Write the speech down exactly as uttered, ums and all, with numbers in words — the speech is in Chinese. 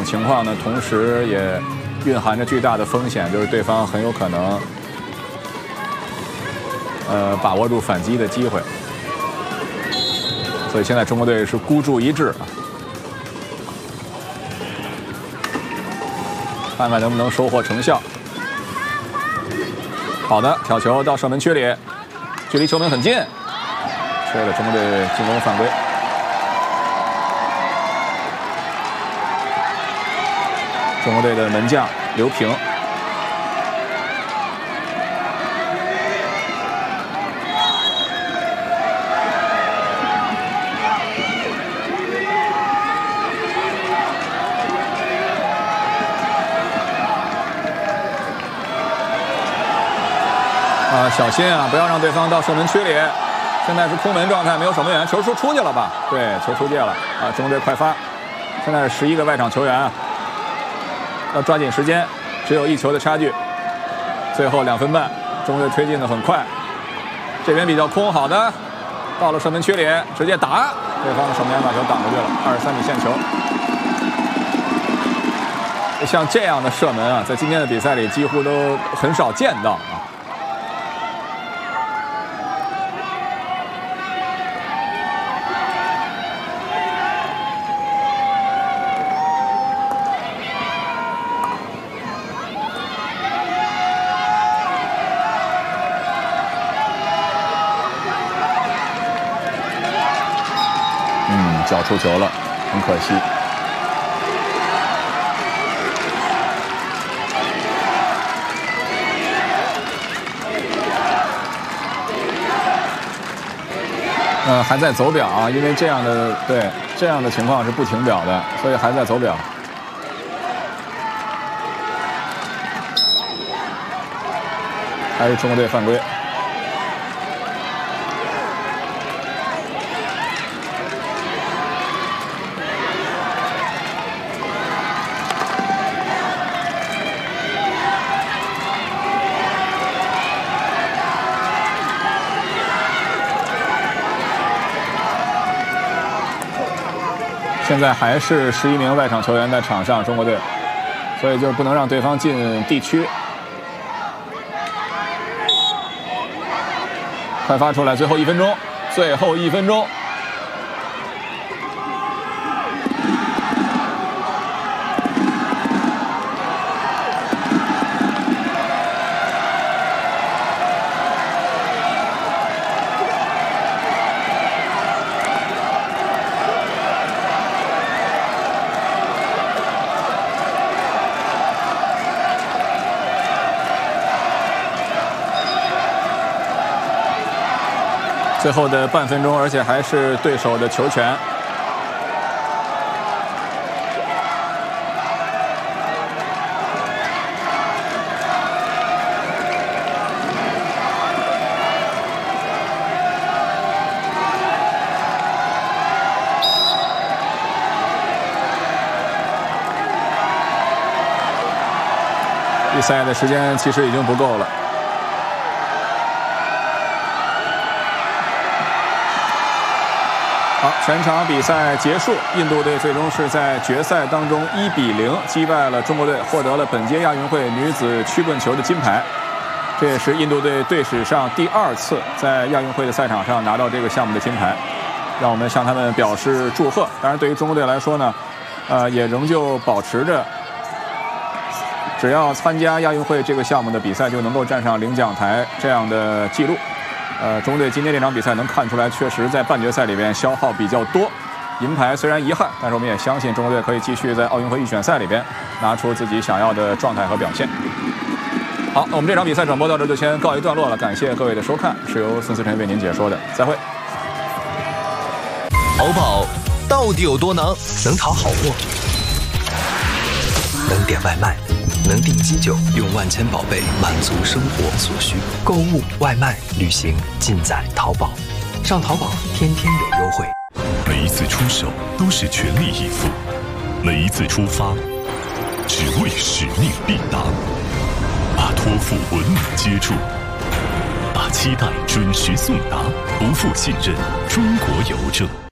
情况呢，同时也蕴含着巨大的风险，就是对方很有可能呃把握住反击的机会。所以现在中国队是孤注一掷啊，看看能不能收获成效。好的，挑球到射门区里，距离球门很近，吹了中国队进攻犯规。中国队的门将刘平。啊，小心啊，不要让对方到射门区里。现在是空门状态，没有守门员，球出出去了吧？对，球出界了啊！中国队快发，现在是十一个外场球员啊，要抓紧时间，只有一球的差距。最后两分半，中国队推进的很快。这边比较空，好的，到了射门区里，直接打，对方的守门员把球挡出去了，二十三米线球。像这样的射门啊，在今天的比赛里几乎都很少见到啊。脚出球了，很可惜。呃，还在走表啊，因为这样的对这样的情况是不停表的，所以还在走表。还是中国队犯规。现在还是十一名外场球员在场上，中国队，所以就不能让对方进地区。快发出来，最后一分钟，最后一分钟。最后的半分钟，而且还是对手的球权。比赛的时间其实已经不够了。好，全场比赛结束，印度队最终是在决赛当中一比零击败了中国队，获得了本届亚运会女子曲棍球的金牌。这也是印度队队史上第二次在亚运会的赛场上拿到这个项目的金牌，让我们向他们表示祝贺。当然，对于中国队来说呢，呃，也仍旧保持着，只要参加亚运会这个项目的比赛就能够站上领奖台这样的记录。呃，中国队今天这场比赛能看出来，确实在半决赛里边消耗比较多。银牌虽然遗憾，但是我们也相信中国队可以继续在奥运会预选赛里边拿出自己想要的状态和表现。好，那我们这场比赛转播到这就先告一段落了，感谢各位的收看，是由孙思辰为您解说的，再会。 淘宝到底有多能？能淘好货，能点外卖，能订机酒，用万千宝贝满足生活所需。购物、外卖、旅行，尽在淘宝。上淘宝，天天有优惠。 每一次出手都是全力以赴，每一次出发只为使命必达。把托付稳稳接住，把期待准时送达，不负信任。中国邮政。